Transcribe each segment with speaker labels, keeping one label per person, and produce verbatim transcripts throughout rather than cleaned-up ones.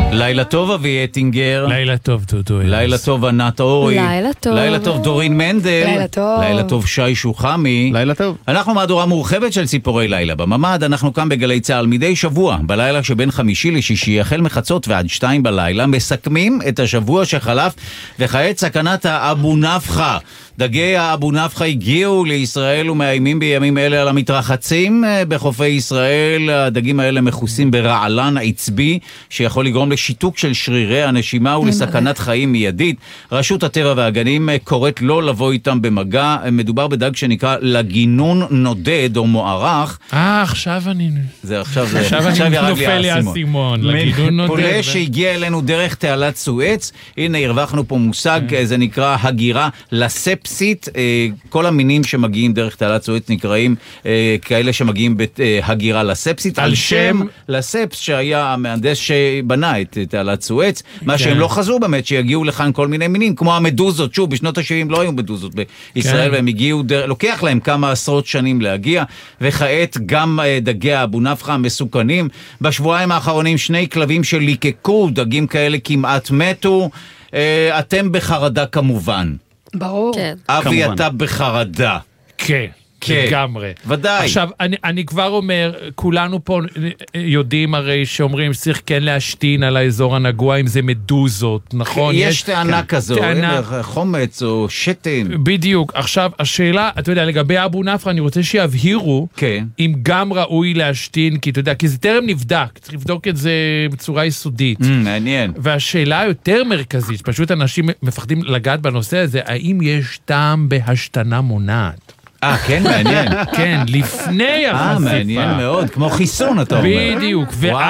Speaker 1: לילה טוב אבי אטינגר.
Speaker 2: לילה טוב טוטו.
Speaker 1: לילה טוב ענת אורי.
Speaker 3: לילה טוב.
Speaker 1: לילה טוב דורין מנדל.
Speaker 3: לילה טוב.
Speaker 1: לילה טוב שי שוחמי.
Speaker 4: לילה טוב.
Speaker 1: אנחנו מהדורה מורחבת של ציפורי לילה. בממד אנחנו כאן בגלי צהל מדי שבוע, בלילה שבין חמישי לשישי, החל מחצות ועד שתיים בלילה, מסכמים את השבוע שחלף, וכעת סכנת האבו נפחה. דגי האבו נפחה הגיעו לישראל ומאיימים בימים אלה על המתרחצים בחופי ישראל. הדגים האלה מכוסים ברעלן עצבי שיכול לגרום לשיתוק של שרירי הנשימה ולסכנת חיים מיידית. רשות הטבע והגנים קוראת לא לבוא איתם במגע. מדובר בדג שנקרא לגינון נודד או מוערך.
Speaker 2: אה, עכשיו אני...
Speaker 1: זה עכשיו זה...
Speaker 2: עכשיו אני נופל לי הסימון. לגינון נודד.
Speaker 1: פולה שהגיע אלינו דרך תעלת סואץ. הנה הרווחנו פה מושג, זה נקרא הגירה לספסית. כל המינים שמגיעים דרך תעלת סואץ נקראים כאלה שמגיעים בהגירה לספסית, על שם לספס שהיה המהנדס שבנה את תעלת סואץ, מה שהם לא חזרו באמת, שיגיעו לכאן כל מיני מינים, כמו המדוזות. שוב, בשנות ה-שבעים לא היו מדוזות בישראל, והם הגיעו, לוקח להם כמה עשרות שנים להגיע, וכעת גם דגי האבו נפחה מסוכנים. בשבועיים האחרונים שני כלבים שליקקו, דגים כאלה כמעט מתו. אתם בחרדה כמובן.
Speaker 3: ברור. כן.
Speaker 1: אבי, אתה בחרדה.
Speaker 2: כן.
Speaker 1: כן.
Speaker 2: לגמרי.
Speaker 1: ודאי.
Speaker 2: עכשיו, אני, אני כבר אומר, כולנו פה יודעים הרי שאומרים שצריך כן להשתין על האזור הנגוע אם זה מדוזות, נכון?
Speaker 1: יש, יש טענה כן. כזו,
Speaker 2: טענה...
Speaker 1: חומץ או שתן.
Speaker 2: בדיוק. עכשיו, השאלה, אתה יודע, לגבי אבו נפחה, אני רוצה שיבהירו,
Speaker 1: כן.
Speaker 2: אם גם ראוי להשתין, כי אתה יודע, כי זה טרם נבדק, צריך לבדוק את זה בצורה יסודית.
Speaker 1: Mm, מעניין.
Speaker 2: והשאלה היותר מרכזית, פשוט אנשים מפחדים לגעת בנושא הזה, האם יש טעם בהשתנה מונעת?
Speaker 1: אה, כן, מעניין.
Speaker 2: כן, לפני החשיפה.
Speaker 1: אה, מעניין מאוד, כמו חיסון, אתה אומר.
Speaker 2: בדיוק,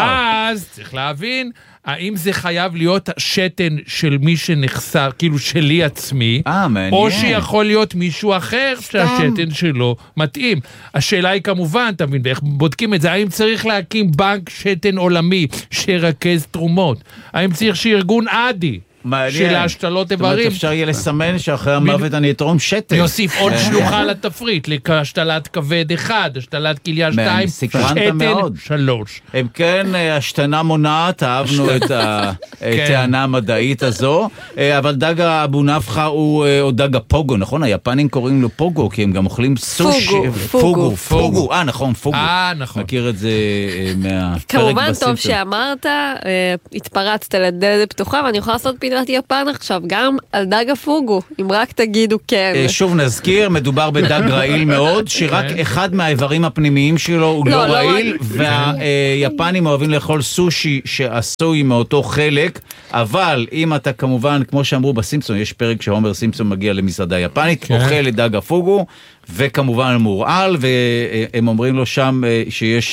Speaker 2: ואז צריך להבין, האם זה חייב להיות שתן של מי שנחסר, כאילו שלי עצמי,
Speaker 1: אה, מעניין.
Speaker 2: או שיכול להיות מישהו אחר שהשתן שלו מתאים. השאלה היא כמובן, אתה מבין, איך בודקים את זה, האם צריך להקים בנק שתן עולמי שירכז תרומות? האם צריך שארגון עדי? של ההשתלות איברים.
Speaker 1: זאת אומרת, אפשר יהיה לסמן שאחרי המוות אני אתרום שתן.
Speaker 2: יוסיף עוד שלוחה לתפריט, להשתלת כבד אחד, השתלת כליה שתיים, שתן שלוש.
Speaker 1: הם כן, השתנה מונעת, אהבנו את הטענה המדעית הזו, אבל דג האבו נפחה הוא, או דג הפוגו, נכון? היפנים קוראים לו פוגו, כי הם גם אוכלים סושי.
Speaker 3: פוגו.
Speaker 1: פוגו, אה, נכון, פוגו.
Speaker 2: אה, נכון.
Speaker 1: מכיר את זה מהפרק
Speaker 3: כמובן
Speaker 1: בסימפסון.
Speaker 3: טוב שאמרת, התפרצת לדלת פתוחה, ואני יכולה לעשות פינת יפן עכשיו, גם על דג הפוגו, אם רק תגידו כן.
Speaker 1: שוב נזכיר, מדובר בדג רעיל מאוד, שרק אחד מהאיברים הפנימיים שלו הוא לא רעיל, והיפנים אוהבים לאכול סושי שעשוי מאותו חלק, אבל אם אתה כמובן, כמו שאמרו בסימפסון, יש פרק שהומר סימפסון מגיע למסעדה יפנית, אוכל את דג הפוגו, וכמובן מורעל, והם אומרים לו שם שיש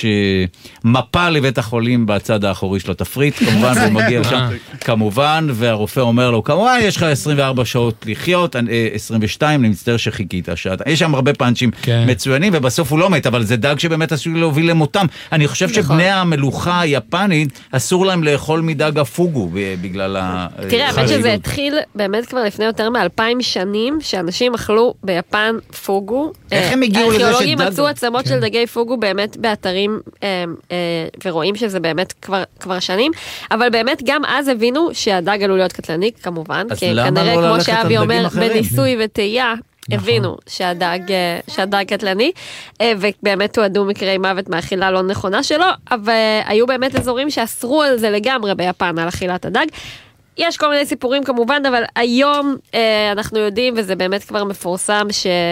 Speaker 1: מפה לבית החולים בצד האחורי של התפריט, כמובן, הוא מגיע לשם, כמובן, והרופא אומר לו, כמובן, יש לך עשרים וארבע שעות לחיות, עשרים ושתיים, אני מצטער שחיכית שעת. יש שם הרבה פאנצ'ים מצוינים, ובסוף הוא לא מת, אבל זה דג שבאמת עשוי להוביל למותם. אני חושב שבני המלוכה היפנית, אסור להם לאכול מדג הפוגו, בגלל החריגות.
Speaker 3: תראה, האמת שזה התחיל באמת כבר לפני יותר מאלפיים שנים, שאנשים אכלו ביפן פוגו.
Speaker 1: איך הם הגיעו לזה שדג...
Speaker 3: ארכיאולוגים מצאו עצמות של דגי פוגו באמת באתרים, ורואים שזה באמת כבר שנים, אבל באמת גם אז הבינו שהדג עלול להיות קטלני, כמובן, כי כנראה כמו שאבי אומר, בניסוי וטעייה, הבינו שהדג קטלני, ובאמת תועדו מקרי מוות מאכילה לא נכונה שלו, אבל היו באמת אזורים שאסרו על זה לגמרי ביפן, על אכילת הדג. יש כל מיני סיפורים כמובן, אבל היום אנחנו יודעים, וזה באמת כבר מפורסם,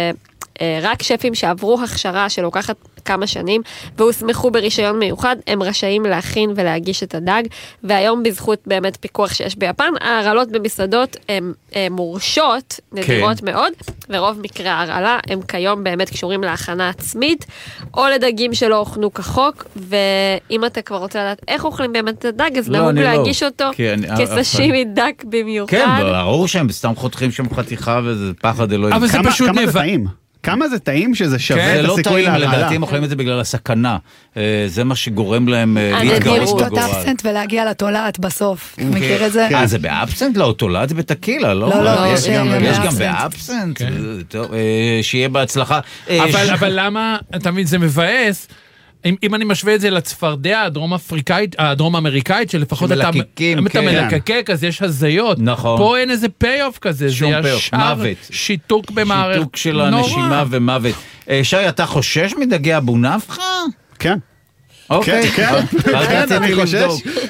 Speaker 3: שרק שפים שעברו הכשרה שלוקחת כמה שנים, והוסמכו ברישיון מיוחד, הם רשאים להכין ולהגיש את הדג, והיום בזכות באמת פיקוח שיש ביפן, ההרעלות במסעדות הן מורשות, נדירות כן. מאוד, ורוב מקרי ההרעלה הם כיום באמת קשורים להכנה עצמית, או לדגים שלא אוכנו כחוק, ואם אתה כבר רוצה לדעת איך אוכלים באמת את הדג, אז לא, נהוג להגיש לא. אותו כן, כסשימי דק במיוחד.
Speaker 1: כן, ברור שהם סתם חותכים שם חתיכה, וזה פחד אלוהים.
Speaker 2: אבל זה פשוט נבע.
Speaker 4: כמה זה טעים שזה שווה את הסיכוי להרעלה?
Speaker 1: לדעתי הם אוכלים את זה בגלל הסכנה. זה מה שגורם להם להתגרות
Speaker 3: בגורל.
Speaker 5: לשתות אפסנט ולהגיע לתולעת בסוף. מכיר את זה?
Speaker 1: אה, זה באפסנט? לא, תולעת זה בטקילה, לא?
Speaker 5: לא, לא,
Speaker 1: יש גם באפסנט. שיהיה בהצלחה.
Speaker 2: אבל למה, אתה מבין, זה מבאס, אם, אם אני משווה את זה לצפרדע הדרום אפריקאית, הדרום אמריקאית, שלפחות אתה, אם אתה מלקקק, אז יש הזיות.
Speaker 1: נכון.
Speaker 2: פה אין איזה פי-אוף כזה, זה ישר שיתוק במערכת.
Speaker 1: שיתוק של הנשימה ומוות. שי, אתה חושש מדגי אבו נפחא?
Speaker 4: כן.
Speaker 1: אוקיי,
Speaker 4: כן, אני חושש.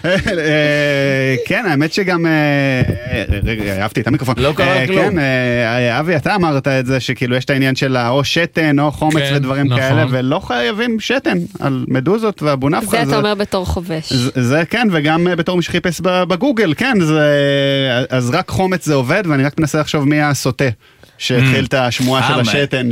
Speaker 4: כן, האמת שגם, רגע, אהבתי את המיקרופון.
Speaker 1: לא קרה כלום.
Speaker 4: כן, אבי, אתה אמרת את זה, שכאילו יש את העניין של או שתן או חומץ ודברים כאלה, ולא חייבים שתן על מדוזות ואבו נפחא.
Speaker 3: זה אתה אומר בתור חובש.
Speaker 4: זה כן, וגם בתור מי שחיפש בגוגל, כן, אז רק חומץ זה עובד, ואני רק מנסה לחשוב מי הסוטה. שהתחיל את השמועה של השתן,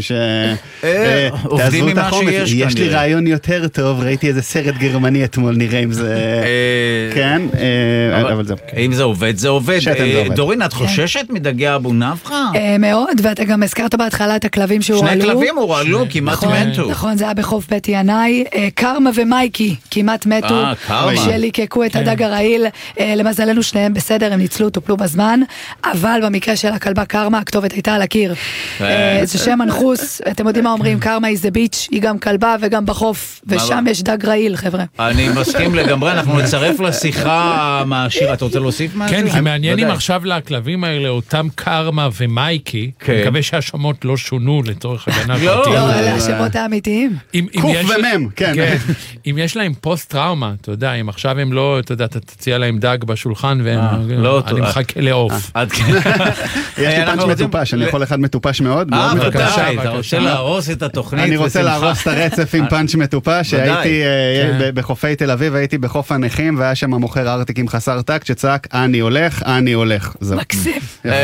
Speaker 4: שתעזבו את החומץ, יש לי רעיון יותר טוב, ראיתי איזה סרט גרמני אתמול, נראה אם זה, כן, אבל זהו.
Speaker 1: אם זה עובד, זה עובד. דורין, את חוששת מדגי אבו נפחא?
Speaker 5: מאוד, ואתה גם הזכרת בהתחלה את הכלבים שהורעלו.
Speaker 1: שני כלבים הורעלו, כמעט מתו.
Speaker 5: נכון, זה היה בחוף בית ינאי, קרמה ומייקי כמעט מתו, שליקקו את הדג הרעיל, למזלנו שניהם בסדר, הם ניצלו, טופלו בזמן, אבל במקרה של הכלבה קרמה, הכתובת הייתה על הקיר. זה שם מנחוס, אתם יודעים מה אומרים, קרמה is the beach, היא גם כלבה וגם בחוף, ושם יש דג רעיל, חבר'ה.
Speaker 1: אני מסכים לגמרי, אנחנו נצרף לשיחה מהשיר, אתה רוצה להוסיף משהו?
Speaker 2: כן, כי מעניין אם עכשיו לכלבים האלה, אותם קרמה ומייקי, אני מקווה שהשמות לא שונו לצורך הגנה פרטית.
Speaker 5: לא, אלה השמות האמיתיים.
Speaker 4: קוף ומם, כן.
Speaker 2: אם יש להם פוסט טראומה, אתה יודע, אם עכשיו הם לא, אתה יודע, אתה תציע להם דג בשולחן, ואני מחכה לעוף.
Speaker 4: יש לי פאנץ' מטופש, אני יכול אחד מטופש מאוד.
Speaker 1: אה, בבקשה, אתה רוצה להרוס את התוכנית.
Speaker 4: אני רוצה להרוס את הרצף עם פאנץ' מטופש, שהייתי בחופי תל אביב, הייתי בחוף הנכים, והיה שם מוכר ארטיקים חסר טקט, שצעק, אני הולך, אני הולך.
Speaker 5: מקסים.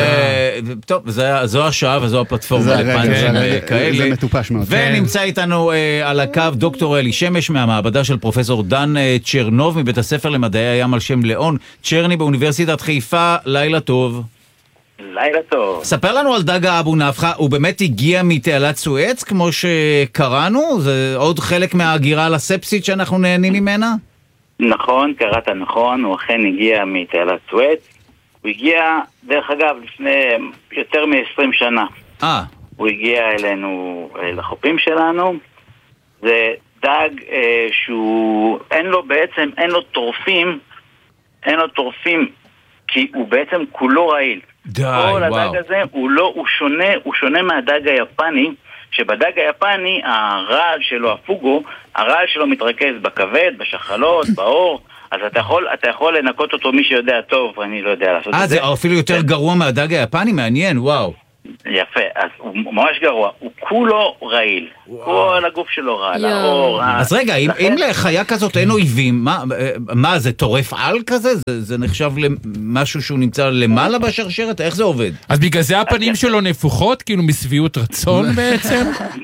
Speaker 1: טוב, זו השעה וזו הפלטפורמה לפאנצ'ים כאלה.
Speaker 4: זה מטופש מאוד.
Speaker 1: ונמצא איתנו על הקו דוקטור אלי שמש, מהמעבדה של פרופסור דן צ'רנוב, מבית הספר למדעי הים על שם לאון צ'רני באוניברסיטת חיפה. לילה טוב.
Speaker 6: לילה טוב.
Speaker 1: ספר לנו על דג אבו נפחא, הוא באמת הגיע מתעלת סואץ כמו שקראנו? זה עוד חלק מההגירה לספסית שאנחנו נהנים ממנה?
Speaker 6: נכון, קראת נכון, הוא אכן הגיע מתעלת סואץ. הוא הגיע, דרך אגב, לפני יותר מ-עשרים שנה.
Speaker 1: אה.
Speaker 6: הוא הגיע אלינו, לחופים שלנו. זה דג אה, שהוא, אין לו בעצם, אין לו טורפים, אין לו טורפים, כי הוא בעצם כולו רעיל.
Speaker 1: די,
Speaker 6: כל
Speaker 1: וואו.
Speaker 6: הדג הזה הוא לא, הוא שונה, הוא שונה מהדג היפני, שבדג היפני הרעל שלו, הפוגו, הרעל שלו מתרכז בכבד, בשחלות, באור, אז אתה יכול, אתה יכול לנקות אותו מי שיודע טוב, אני לא יודע לעשות
Speaker 1: 아,
Speaker 6: את זה.
Speaker 1: אה, זה אפילו יותר גרוע מהדג היפני, מעניין, וואו.
Speaker 6: יפה, אז הוא ממש גרוע, הוא כולו רעיל, כל הגוף שלו רעל, האור.
Speaker 1: אז רגע, אם לחיה כזאת אין אויבים, מה זה, טורף על כזה? זה נחשב למשהו שהוא נמצא למעלה בשרשרת? איך זה עובד?
Speaker 2: אז בגלל זה הפנים שלו נפוחות, כאילו מסביעות רצון בעצם?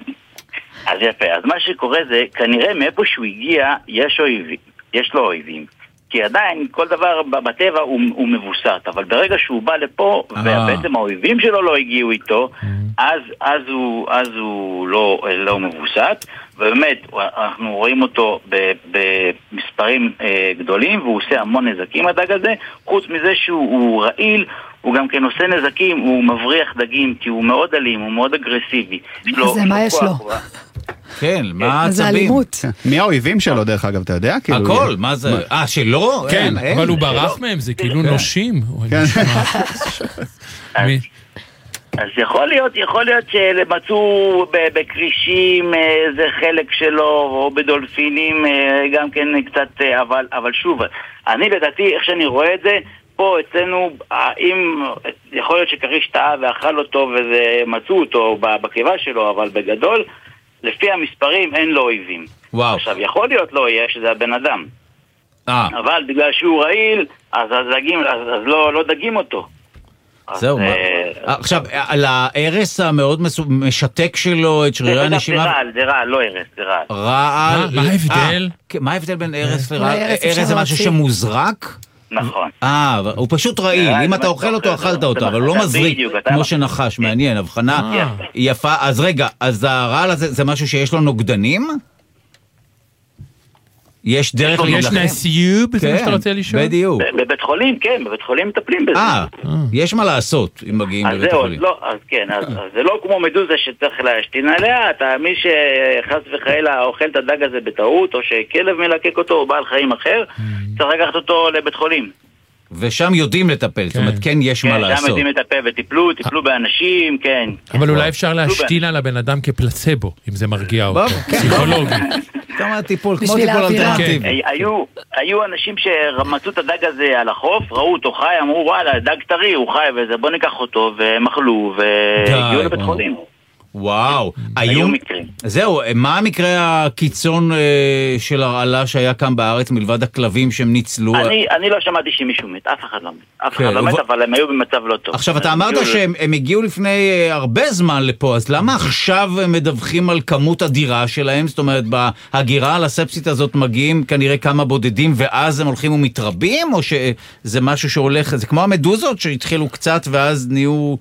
Speaker 6: אז יפה, אז מה שקורה זה, כנראה מאיפה שהוא הגיע, יש אויבים, יש לו אויבים. כי עדיין כל דבר בטבע הוא, הוא מבוסת, אבל ברגע שהוא בא לפה ובעצם האויבים שלו לא הגיעו איתו, אז, אז הוא, אז הוא לא, לא מבוסת, ובאמת אנחנו רואים אותו במספרים אה, גדולים, והוא עושה המון נזקים הדג הזה. חוץ מזה שהוא רעיל, הוא גם כן עושה נזקים, הוא מבריח דגים, כי הוא מאוד אלים, הוא מאוד אגרסיבי.
Speaker 5: אז מה יש לו?
Speaker 1: כן, מה העצבים?
Speaker 5: זה אלימות.
Speaker 4: מי האויבים שלו דרך אגב, אתה יודע?
Speaker 1: הכל, מה זה? אה, שלא?
Speaker 2: כן, אבל הוא ברח מהם, זה כאילו נושים.
Speaker 6: אז יכול להיות, יכול להיות שמצאו בקרישים איזה חלק שלו, או בדולפינים גם כן קצת, אבל, אבל שוב, אני לדעתי, איך שאני רואה את זה, פה אצלנו, אם יכול להיות שקריש טעה ואכל אותו ומצאו אותו בקיבה שלו, אבל בגדול, לפי המספרים אין לו אויבים.
Speaker 1: וואו.
Speaker 6: עכשיו, יכול להיות לא יהיה שזה הבן אדם.
Speaker 1: אה.
Speaker 6: אבל בגלל שהוא רעיל, אז, דגים, אז, אז לא, לא דגים אותו.
Speaker 1: זהו, מה? עכשיו, על ההרס המאוד משתק שלו, את שרירי הנשימה...
Speaker 6: זה רעל, זה רעל, לא הרס, זה רעל.
Speaker 1: רעל...
Speaker 2: מה ההבדל?
Speaker 1: מה ההבדל בין הרס לרעל? הרס זה משהו שמוזרק?
Speaker 6: נכון.
Speaker 1: אה, הוא פשוט רעיל, אם אתה אוכל אותו, אכלת אותו, אבל הוא לא מזריק, כמו שנחש, מעניין, הבחנה יפה. אז רגע, אז הרעל הזה, זה משהו שיש לו נוגדנים? יש דרך להילחם?
Speaker 2: יש נסיוב, זה מה שאתה רוצה לשאול?
Speaker 1: בדיוק.
Speaker 6: בבית חולים, כן, בבית חולים מטפלים בזה.
Speaker 1: אה, יש מה לעשות אם מגיעים לבית החולים.
Speaker 6: אז כן, אז זה לא כמו מדוזה שצריך להשתין עליה, מי שחס וחלילה אוכל את הדג הזה בטעות, או שכלב מלקק אותו, או בעל חיים אחר, צריך לקחת אותו לבית חולים.
Speaker 1: ושם יודעים לטפל, זאת אומרת, כן יש מה לעשות.
Speaker 6: כן, שם יודעים לטפל וטיפלו, טיפלו באנשים, כן.
Speaker 2: אבל אולי אפשר להשתין על הבן אדם כפלצבו, אם זה מרגיע אותו, פסיכולוגי.
Speaker 1: כמה טיפול, כמו טיפול אלטרנטיבי.
Speaker 6: היו אנשים שמצאו את הדג הזה על החוף, ראו אותו חי, אמרו וואלה, דג טרי, הוא חי וזה, בוא ניקח אותו, והם אכלו, והגיעו לבית חולים.
Speaker 1: וואו,
Speaker 6: היו מקרים.
Speaker 1: זהו, מה המקרה הקיצון של הרעלה שהיה כאן בארץ מלבד הכלבים שהם ניצלו?
Speaker 6: אני לא שמעתי שמישהו מת, אף אחד לא מת. אף אחד לא מת, אבל הם היו במצב לא טוב.
Speaker 1: עכשיו, אתה אמרת שהם הגיעו לפני הרבה זמן לפה, אז למה עכשיו הם מדווחים על כמות אדירה שלהם? זאת אומרת, בהגירה על הספסית הזאת מגיעים כנראה כמה בודדים, ואז הם הולכים ומתרבים? או שזה משהו שהולך, זה כמו המדוזות שהתחילו קצת ואז נהיו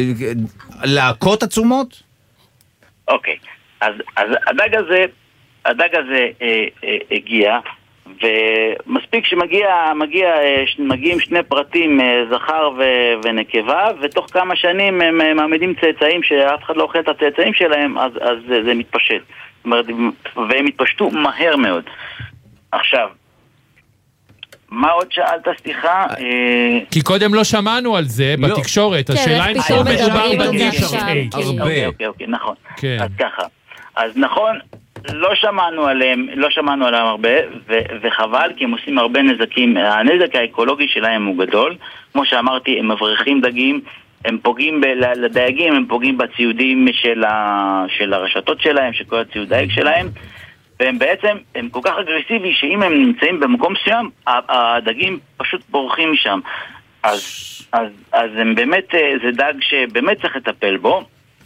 Speaker 1: להקות עצומות?
Speaker 6: אוקיי, אז, אז הדג הזה, הדג הזה אה, אה, הגיע, ומספיק שמגיע, מגיע, מגיעים שני פרטים, אה, זכר ו, ונקבה, ותוך כמה שנים הם אה, מעמידים צאצאים שאף אחד לא אוכל את הצאצאים שלהם, אז, אז זה, זה מתפשט. זאת אומרת, והם התפשטו מהר מאוד. עכשיו, מה עוד שאלת, סליחה?
Speaker 2: כי קודם לא שמענו על זה בתקשורת, השאלה אם פתאום מדובר בגיש הרבה.
Speaker 6: אוקיי, אוקיי, נכון. אז ככה. אז נכון, לא שמענו עליהם, לא שמענו עליהם הרבה, וחבל, כי הם עושים הרבה נזקים. הנזק האקולוגי שלהם הוא גדול. כמו שאמרתי, הם מבריחים דגים, הם פוגעים לדייגים, הם פוגעים בציודים של הרשתות שלהם, של כל הציוד דייג שלהם. והם בעצם, הם כל כך אגרסיבי שאם הם נמצאים במקום מסוים, הדגים פשוט בורחים משם. אז, אז, אז הם באמת, זה דג שבאמת צריך לטפל בו.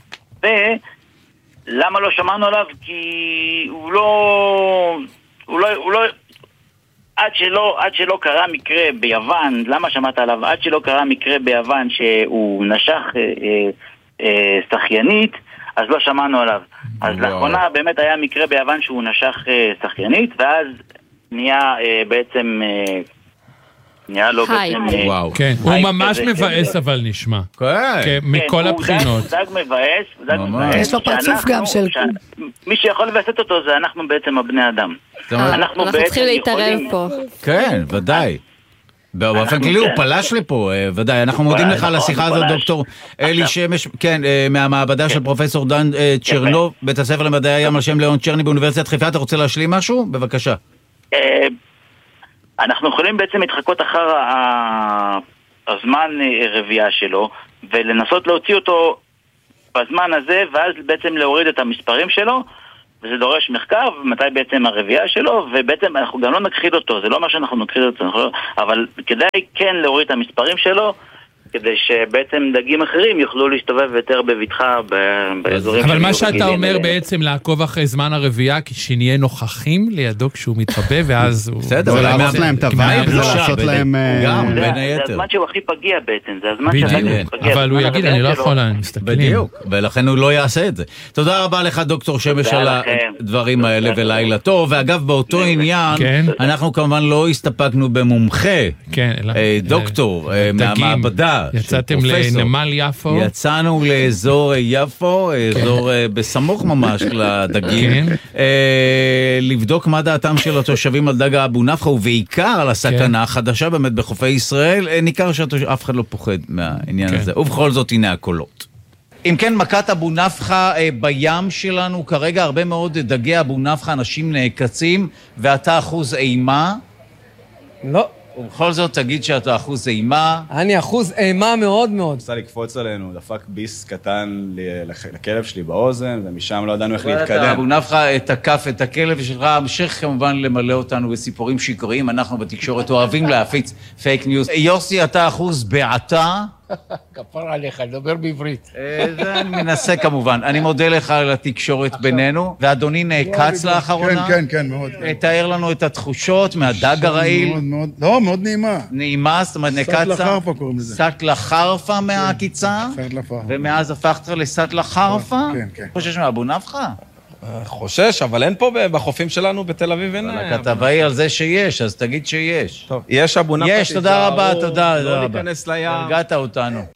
Speaker 6: ולמה לא שמענו עליו? כי הוא לא, הוא לא, הוא לא, עד שלא, עד שלא קרה מקרה ביוון, למה שמעת עליו? עד שלא קרה מקרה ביוון שהוא נשך אה, אה, אה, שחיינית, אז לא שמענו עליו. אז לאחרונה באמת היה מקרה ביוון שהוא נשך שחיינית, ואז נהיה בעצם, נהיה לו בעצם...
Speaker 2: וואו, כן, הוא ממש מבאס אבל נשמע. כן, מכל הבחינות.
Speaker 6: הוא דג מבאס, הוא דג מבאס.
Speaker 5: יש לו פרצוף גם של...
Speaker 6: מי שיכול לבסט אותו זה אנחנו בעצם הבני אדם.
Speaker 3: אנחנו צריכים להתערב פה.
Speaker 1: כן, ודאי. באופן כללי הוא פלש לפה, ודאי. אנחנו מודים לך על השיחה הזאת, דוקטור אלי שמש, כן, מהמעבדה של פרופסור דן צ'רנוב, בית הספר למדעי הים על שם ליאון צ'רני באוניברסיטת חיפה. אתה רוצה להשלים משהו? בבקשה.
Speaker 6: אנחנו יכולים בעצם להתחקות אחר הזמן רבייה שלו, ולנסות להוציא אותו בזמן הזה, ואז בעצם להוריד את המספרים שלו, וזה דורש מחקר, ומתי בעצם הרבייה שלו, ובעצם אנחנו גם לא נכחיד אותו, זה לא מה שאנחנו נכחיד אותו, אבל כדאי כן להוריד את המספרים שלו, כדי שבעצם דגים אחרים יוכלו להסתובב יותר בביטחה באזורים.
Speaker 2: אבל מה שאתה אומר בעצם לעקוב אחרי זמן הרבייה, כשנהיה נוכחים לידו כשהוא מתרבה, ואז הוא...
Speaker 1: בסדר,
Speaker 4: זה לעשות להם את הווייב, זה לעשות להם...
Speaker 1: גם, בין היתר.
Speaker 6: זה הזמן שהוא הכי פגיע בעצם, זה הזמן שהדג פגיע.
Speaker 2: אבל הוא יגיד, אני לא יכול, אני מסתכלים.
Speaker 1: בדיוק, ולכן הוא לא יעשה את זה. תודה רבה לך, דוקטור שמש, על הדברים האלה ולילה טוב. ואגב, באותו עניין, אנחנו כמובן לא הסתפקנו במומחה, דוקטור מהמעבדה.
Speaker 2: יצאתם לנמל יפו?
Speaker 1: יצאנו לאזור יפו, אזור בסמוך ממש לדגים, לבדוק מה דעתם של התושבים על דג אבו נפחא, ובעיקר על הסכנה החדשה באמת בחופי ישראל. ניכר שאף אחד לא פוחד מהעניין הזה, ובכל זאת הנה הקולות. אם כן, מכת אבו נפחא בים שלנו, כרגע הרבה מאוד דגי אבו נפחא, אנשים נעקצים, ואתה אחוז אימה?
Speaker 7: לא.
Speaker 1: ובכל זאת תגיד שאתה אחוז אימה.
Speaker 7: אני אחוז אימה מאוד מאוד.
Speaker 8: ניסה לקפוץ עלינו, דפק ביס קטן לכלב שלי באוזן, ומשם לא ידענו איך להתקדם.
Speaker 1: אבו נפחא תקף את הכלב שלך, המשך כמובן למלא אותנו בסיפורים שקריים, אנחנו בתקשורת אוהבים להפיץ פייק ניוז. יוסי, אתה אחוז בעתה?
Speaker 9: כפר עליך, לדבר בעברית.
Speaker 1: זה אני מנסה כמובן. אני מודה לך על התקשורת בינינו, ואדוני נעקץ לאחרונה.
Speaker 9: כן, כן, כן, מאוד.
Speaker 1: תאר לנו את התחושות מהדג הרעיל.
Speaker 9: מאוד, מאוד, לא, מאוד נעימה.
Speaker 1: נעימה, זאת אומרת נעקצה.
Speaker 9: סטלה חרפה קוראים לזה.
Speaker 1: סטלה חרפה מהעקיצה?
Speaker 9: סטלה חרפה.
Speaker 1: ומאז הפכת לסטלה חרפה?
Speaker 9: כן, כן.
Speaker 1: חושש מאבו נפחא?
Speaker 10: חושש, אבל אין פה בחופים שלנו בתל אביב אין...
Speaker 1: הכתבה היא על זה שיש, אז תגיד שיש.
Speaker 10: טוב, יש אבו נפחא.
Speaker 1: יש, תודה רבה, תודה.
Speaker 10: לא להיכנס לים.
Speaker 1: הרגעת אותנו.